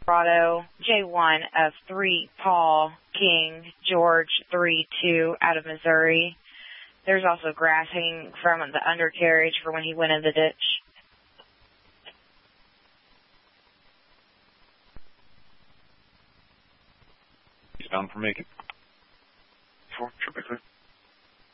Colorado, J1 of 3 Paul King George 3-2 out of Missouri. There's also grass hanging from the undercarriage for when he went in the ditch. He's bound for Macon. 4, triple clear.